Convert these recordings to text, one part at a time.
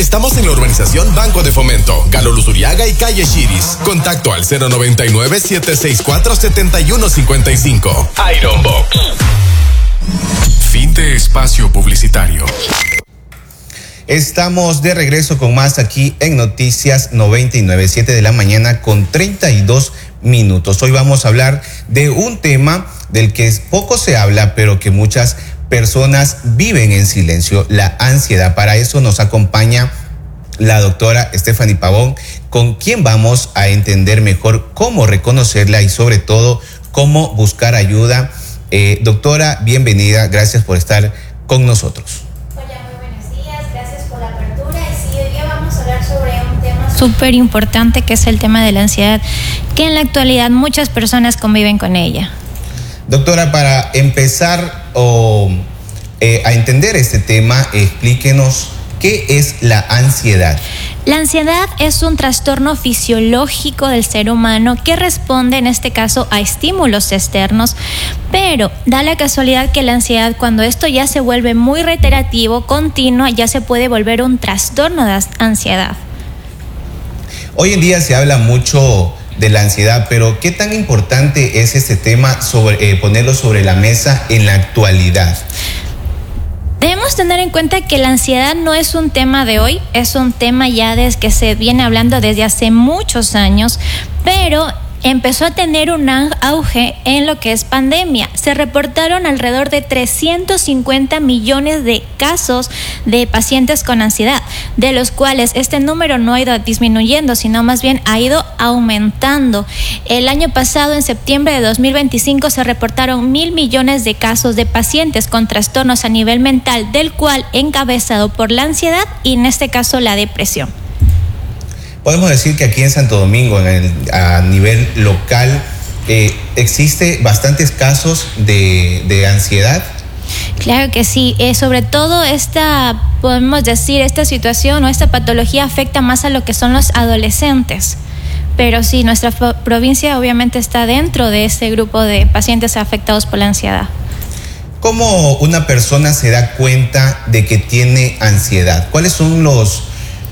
Estamos en la urbanización Banco de Fomento, Galo Luzuriaga y calle Chiris. Contacto al 099-764-7155. Iron Box. Fin de espacio publicitario. Estamos de regreso con más aquí en Noticias 99.7 de la mañana con 32 minutos. Hoy vamos a hablar de un tema del que poco se habla, pero que muchas personas viven en silencio, la ansiedad. Para eso nos acompaña la doctora Stephanie Pavón, con quien vamos a entender mejor cómo reconocerla y sobre todo cómo buscar ayuda. Doctora, bienvenida, gracias por estar con nosotros. Súper importante, que es el tema de la ansiedad, que en la actualidad muchas personas conviven con ella. Doctora, para empezar a entender este tema, explíquenos qué es la ansiedad. La ansiedad es un trastorno fisiológico del ser humano que responde en este caso a estímulos externos, pero da la casualidad que la ansiedad, cuando esto ya se vuelve muy reiterativo, continuo, ya se puede volver un trastorno de ansiedad. Hoy en día se habla mucho de la ansiedad, pero ¿qué tan importante es este tema ponerlo sobre la mesa en la actualidad? Debemos tener en cuenta que la ansiedad no es un tema de hoy, es un tema ya desde que se viene hablando desde hace muchos años, pero empezó a tener un auge en lo que es pandemia. Se reportaron alrededor de 350 millones de casos de pacientes con ansiedad, de los cuales este número no ha ido disminuyendo, sino más bien ha ido aumentando. El año pasado, en septiembre de 2025, se reportaron 1,000 millones de casos de pacientes con trastornos a nivel mental, del cual encabezado por la ansiedad y en este caso la depresión. Podemos decir que aquí en Santo Domingo, a nivel local, existe bastantes casos de ansiedad. Claro que sí, sobre todo podemos decir, esta situación o esta patología afecta más a lo que son los adolescentes. Pero sí, nuestra provincia obviamente está dentro de ese grupo de pacientes afectados por la ansiedad. ¿Cómo una persona se da cuenta de que tiene ansiedad? ¿Cuáles son los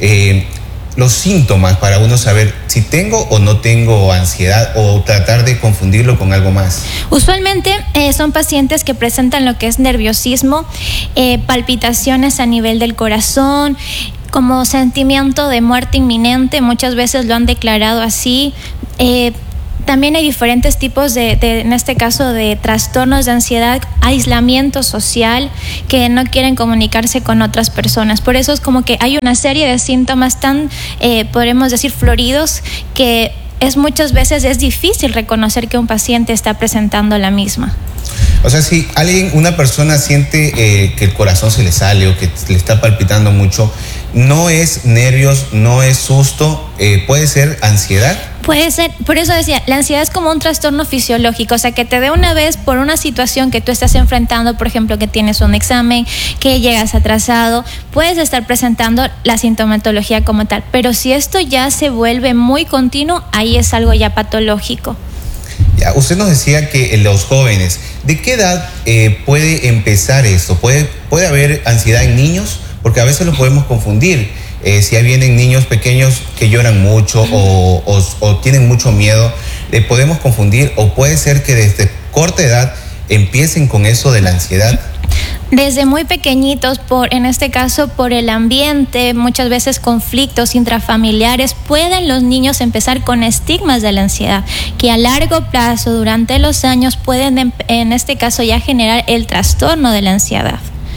síntomas para uno saber si tengo o no tengo ansiedad, o tratar de confundirlo con algo más? Usualmente son pacientes que presentan lo que es nerviosismo, palpitaciones a nivel del corazón, como sentimiento de muerte inminente, muchas veces lo han declarado así. También hay diferentes tipos en este caso, de trastornos de ansiedad, aislamiento social, que no quieren comunicarse con otras personas. Por eso es como que hay una serie de síntomas tan, podremos decir, floridos, que muchas veces es difícil reconocer que un paciente está presentando la misma. O sea, si una persona siente que el corazón se le sale o que le está palpitando mucho, no es nervios, no es susto, puede ser ansiedad. Puede ser, por eso decía, la ansiedad es como un trastorno fisiológico, o sea, que te dé una vez por una situación que tú estás enfrentando, por ejemplo, que tienes un examen, que llegas atrasado, puedes estar presentando la sintomatología como tal, pero si esto ya se vuelve muy continuo, ahí es algo ya patológico. Ya, usted nos decía que los jóvenes, ¿de qué edad puede empezar esto? ¿Puede haber ansiedad en niños? Porque a veces lo podemos confundir. Si vienen niños pequeños que lloran mucho o tienen mucho miedo, podemos confundir, o puede ser que desde corta edad empiecen con eso de la ansiedad. Desde muy pequeñitos, en este caso por el ambiente, muchas veces conflictos intrafamiliares, pueden los niños empezar con estigmas de la ansiedad, que a largo plazo, durante los años, pueden en este caso ya generar el trastorno de la ansiedad.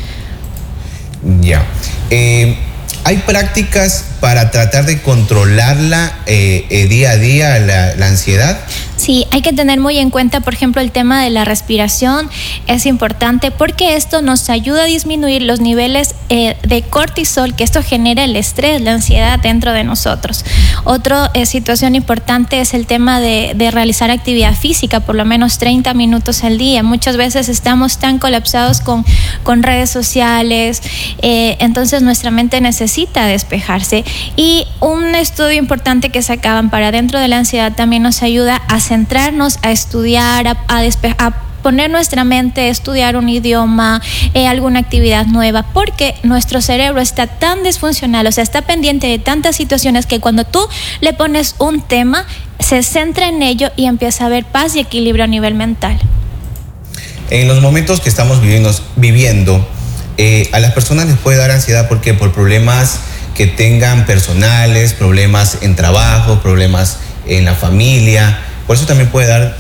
Ya. ¿Hay prácticas para tratar de controlarla día a día, la ansiedad? Sí, hay que tener muy en cuenta, por ejemplo, el tema de la respiración. Es importante porque esto nos ayuda a disminuir los niveles de cortisol, que esto genera el estrés, la ansiedad dentro de nosotros. Otra situación importante es el tema de realizar actividad física, por lo menos 30 minutos al día. Muchas veces estamos tan colapsados con redes sociales, entonces nuestra mente necesita despejarse. Y un estudio importante que sacaban para dentro de la ansiedad también nos ayuda a centrarnos, a estudiar, a poner nuestra mente a estudiar un idioma, alguna actividad nueva, porque nuestro cerebro está tan disfuncional, o sea, está pendiente de tantas situaciones que cuando tú le pones un tema, se centra en ello y empieza a haber paz y equilibrio a nivel mental. En los momentos que estamos viviendo, a las personas les puede dar ansiedad porque por problemas que tengan personales, problemas en trabajo, problemas en la familia. Por eso también puede dar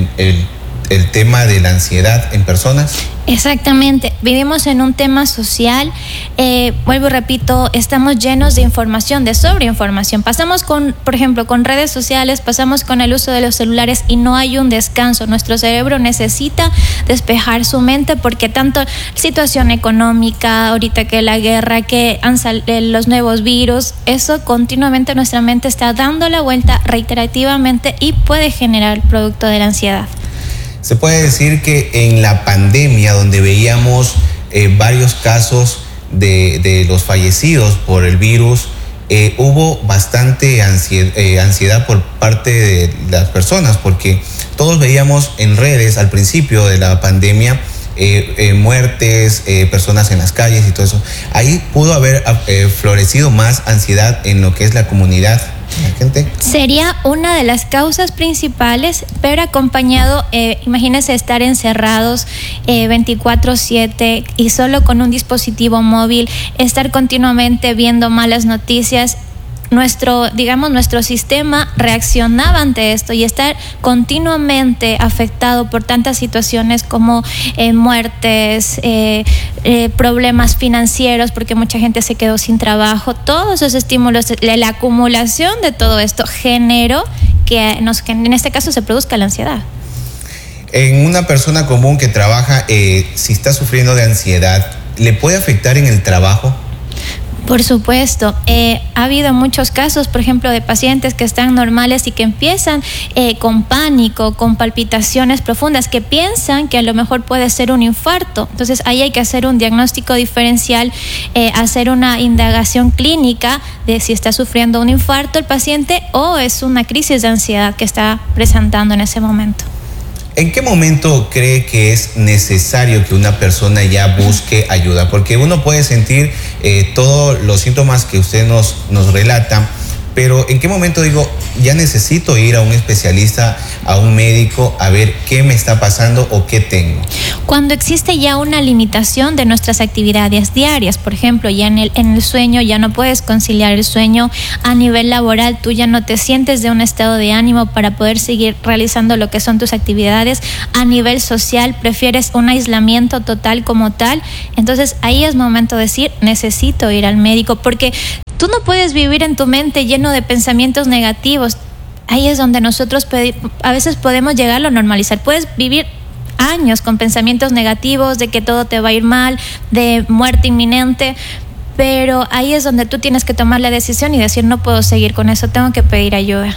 el tema de la ansiedad en personas. Exactamente, vivimos en un tema social, vuelvo y repito, estamos llenos de información, de sobreinformación. Pasamos por ejemplo, con redes sociales, pasamos con el uso de los celulares y no hay un descanso. Nuestro cerebro necesita despejar su mente porque tanto situación económica, ahorita que la guerra, que los nuevos virus, eso continuamente nuestra mente está dando la vuelta reiterativamente y puede generar el producto de la ansiedad. Se puede decir que en la pandemia, donde veíamos varios casos de los fallecidos por el virus, hubo bastante ansiedad por parte de las personas, porque todos veíamos en redes al principio de la pandemia muertes, personas en las calles y todo eso. Ahí pudo haber florecido más ansiedad en lo que es la comunidad. La gente. Sería una de las causas principales, pero acompañado, imagínense estar encerrados 24/7 y solo con un dispositivo móvil, estar continuamente viendo malas noticias. Nuestro sistema reaccionaba ante esto y estar continuamente afectado por tantas situaciones como muertes, problemas financieros, porque mucha gente se quedó sin trabajo. Todos esos estímulos, la acumulación de todo esto generó que en este caso se produzca la ansiedad. En una persona común que trabaja, si está sufriendo de ansiedad, ¿le puede afectar en el trabajo? Por supuesto, ha habido muchos casos, por ejemplo, de pacientes que están normales y que empiezan con pánico, con palpitaciones profundas, que piensan que a lo mejor puede ser un infarto. Entonces ahí hay que hacer un diagnóstico diferencial, hacer una indagación clínica de si está sufriendo un infarto el paciente o es una crisis de ansiedad que está presentando en ese momento. ¿En qué momento cree que es necesario que una persona ya busque ayuda? Porque uno puede sentir todos los síntomas que usted nos relata, pero ¿en qué momento digo, ya necesito ir a un especialista, a un médico, a ver qué me está pasando o qué tengo? Cuando existe ya una limitación de nuestras actividades diarias, por ejemplo, ya en el sueño ya no puedes conciliar el sueño, a nivel laboral tú ya no te sientes de un estado de ánimo para poder seguir realizando lo que son tus actividades, a nivel social prefieres un aislamiento total como tal, entonces ahí es momento de decir, necesito ir al médico, porque tú no puedes vivir en tu mente lleno de pensamientos negativos. Ahí es donde nosotros a veces podemos llegarlo a normalizar. Puedes vivir años con pensamientos negativos de que todo te va a ir mal, de muerte inminente, pero ahí es donde tú tienes que tomar la decisión y decir, no puedo seguir con eso, tengo que pedir ayuda.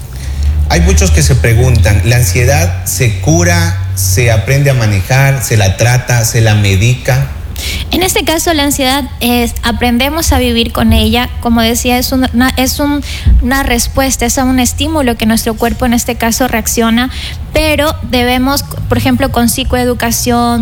Hay muchos que se preguntan, ¿la ansiedad se cura, se aprende a manejar, se la trata, se la medica? En este caso la ansiedad aprendemos a vivir con ella, como decía, es una respuesta, es un estímulo que nuestro cuerpo en este caso reacciona, pero debemos, por ejemplo, con psicoeducación,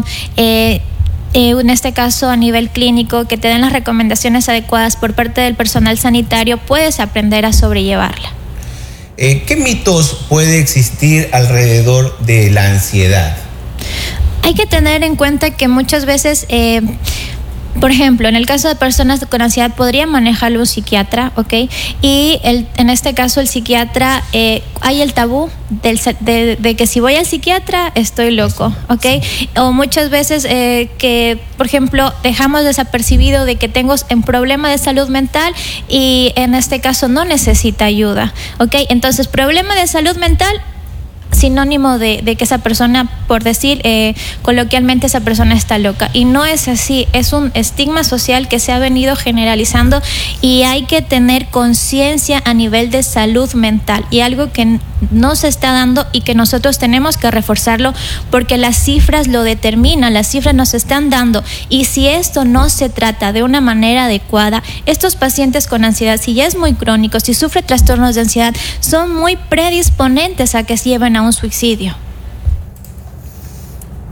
en este caso a nivel clínico, que te den las recomendaciones adecuadas por parte del personal sanitario, puedes aprender a sobrellevarla. ¿Qué mitos puede existir alrededor de la ansiedad? Hay que tener en cuenta que muchas veces, por ejemplo, en el caso de personas con ansiedad podría manejarlo un psiquiatra, ¿ok? Y en este caso el psiquiatra, hay el tabú de que si voy al psiquiatra estoy loco, ¿ok? O muchas veces que, por ejemplo, dejamos desapercibido de que tengo un problema de salud mental y en este caso no necesita ayuda, ¿ok? Entonces, problema de salud mental, sinónimo de que esa persona, por decir coloquialmente, esa persona está loca, y no es así, es un estigma social que se ha venido generalizando y hay que tener conciencia a nivel de salud mental, y algo que no se está dando y que nosotros tenemos que reforzarlo porque las cifras lo determinan, las cifras nos están dando, y si esto no se trata de una manera adecuada, estos pacientes con ansiedad, si ya es muy crónico, si sufre trastornos de ansiedad, son muy predisponentes a que se lleven a un suicidio.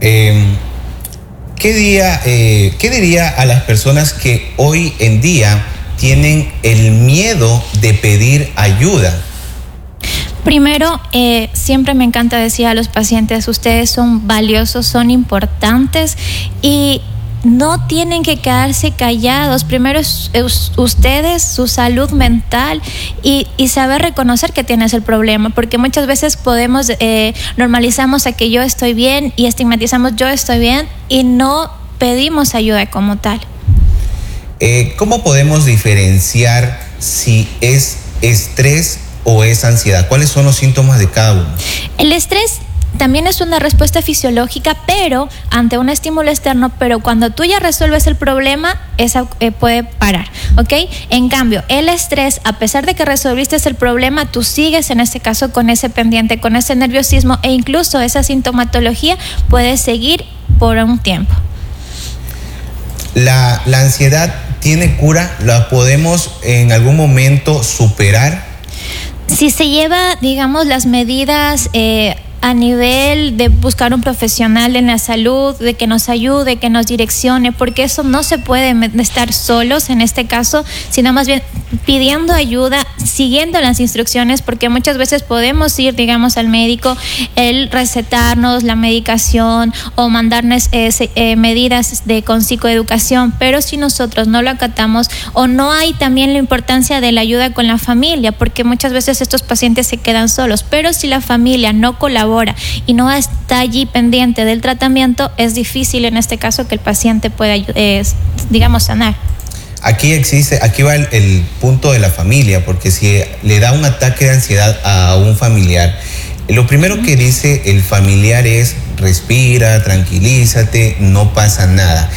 ¿Qué diría a las personas que hoy en día tienen el miedo de pedir ayuda? Primero, siempre me encanta decir a los pacientes, ustedes son valiosos, son importantes y no tienen que quedarse callados. Primero es ustedes, su salud mental y saber reconocer que tienes el problema, porque muchas veces normalizamos a que yo estoy bien y estigmatizamos yo estoy bien y no pedimos ayuda como tal. ¿Cómo podemos diferenciar si es estrés o es ansiedad? ¿Cuáles son los síntomas de cada uno? El estrés también es una respuesta fisiológica, pero ante un estímulo externo, pero cuando tú ya resuelves el problema, esa puede parar, ¿ok? En cambio, el estrés, a pesar de que resolviste el problema, tú sigues en este caso con ese pendiente, con ese nerviosismo e incluso esa sintomatología puede seguir por un tiempo. ¿La ansiedad tiene cura? ¿La podemos en algún momento superar? Si se lleva, digamos, las medidas a nivel de buscar un profesional en la salud, de que nos ayude, que nos direccione, porque eso no se puede estar solos en este caso, sino más bien pidiendo ayuda, siguiendo las instrucciones, porque muchas veces podemos ir, digamos, al médico, él recetarnos la medicación o mandarnos medidas con psicoeducación, pero si nosotros no lo acatamos o no hay también la importancia de la ayuda con la familia, porque muchas veces estos pacientes se quedan solos, pero si la familia no colabora y no está allí pendiente del tratamiento, es difícil en este caso que el paciente pueda, digamos, sanar. Aquí va el punto de la familia, porque si le da un ataque de ansiedad a un familiar, lo primero que dice el familiar es: respira, tranquilízate, no pasa nada.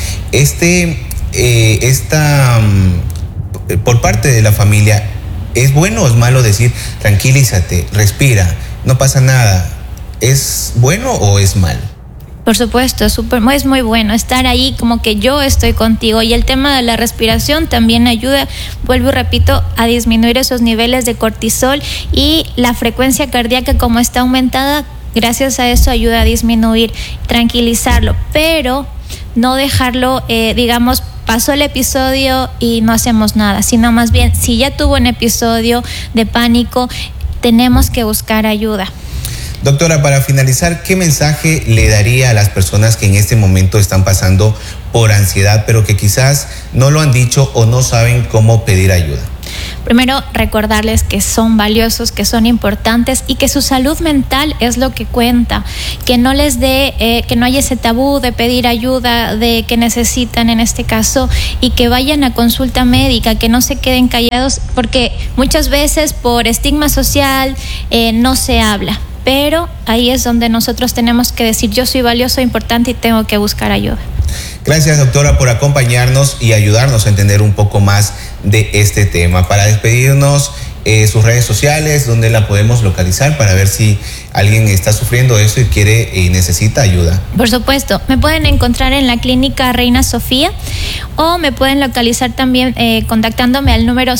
Por parte de la familia, ¿es bueno o es malo decir tranquilízate, respira, no pasa nada? ¿Es bueno o es malo? Por supuesto, es muy bueno estar ahí como que yo estoy contigo, y el tema de la respiración también ayuda, vuelvo y repito, a disminuir esos niveles de cortisol, y la frecuencia cardíaca como está aumentada, gracias a eso ayuda a disminuir, tranquilizarlo, pero no dejarlo, digamos, pasó el episodio y no hacemos nada, sino más bien, si ya tuvo un episodio de pánico, tenemos que buscar ayuda. Doctora, para finalizar, ¿qué mensaje le daría a las personas que en este momento están pasando por ansiedad, pero que quizás no lo han dicho o no saben cómo pedir ayuda? Primero, recordarles que son valiosos, que son importantes y que su salud mental es lo que cuenta, que no les que no haya ese tabú de pedir ayuda, de que necesitan en este caso, y que vayan a consulta médica, que no se queden callados, porque muchas veces por estigma social no se habla. Pero ahí es donde nosotros tenemos que decir: yo soy valioso, importante y tengo que buscar ayuda. Gracias, doctora, por acompañarnos y ayudarnos a entender un poco más de este tema. Para despedirnos, sus redes sociales, donde la podemos localizar para ver si alguien está sufriendo esto y quiere y necesita ayuda. Por supuesto, me pueden encontrar en la clínica Reina Sofía, o me pueden localizar también contactándome al número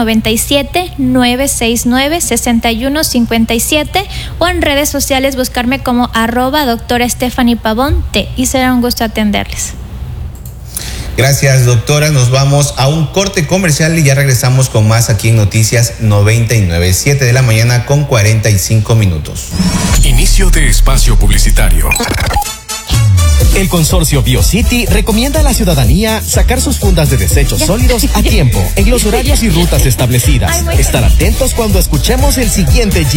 097-969-6157, o en redes sociales buscarme como @doctora Stephanie Pavón T, y será un gusto atenderles. Gracias, doctora. Nos vamos a un corte comercial y ya regresamos con más aquí en Noticias 99, 7 de la mañana con 45 minutos. Inicio de espacio publicitario. El consorcio BioCity recomienda a la ciudadanía sacar sus fundas de desechos sólidos a tiempo, en los horarios y rutas establecidas. Estar atentos cuando escuchemos el siguiente